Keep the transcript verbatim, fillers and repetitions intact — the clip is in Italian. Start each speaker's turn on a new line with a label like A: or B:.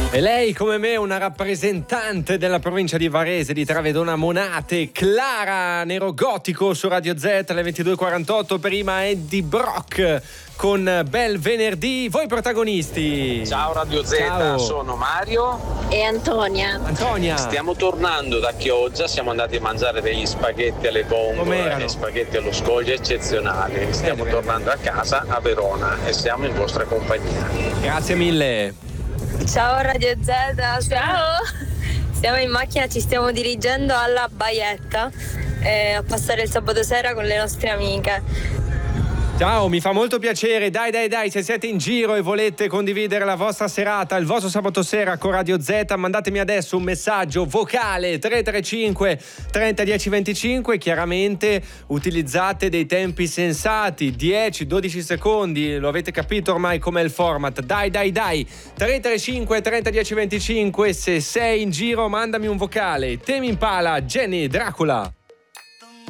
A: E lei, come me, una rappresentante della provincia di Varese, di Travedona Monate, Clara Nerogotico su Radio Z alle ventidue e quarantotto. Prima Eddie Brock con Bel Venerdì. Voi protagonisti.
B: Ciao Radio Z,
A: Ciao.
B: Sono Mario
C: e Antonia.
A: Antonia.
B: Stiamo tornando da Chioggia, siamo andati a mangiare degli spaghetti alle vongole e spaghetti allo scoglio eccezionali. Stiamo
A: bene,
B: tornando a casa a Verona e siamo in vostra compagnia.
A: Grazie mille.
C: Ciao Radio Z, ciao. Siamo in macchina, ci stiamo dirigendo alla Baietta eh, a passare il sabato sera con le nostre amiche.
A: Ciao, mi fa molto piacere. Dai, dai, dai, se siete in giro e volete condividere la vostra serata, il vostro sabato sera con Radio Z, mandatemi adesso un messaggio vocale tre tre cinque trenta dieci venticinque. Chiaramente utilizzate dei tempi sensati, dieci dodici secondi, lo avete capito ormai com'è il format. Dai, dai, dai, tre tre cinque trenta dieci venticinque. Se sei in giro mandami un vocale. Temi Impala, Jenny Dracula.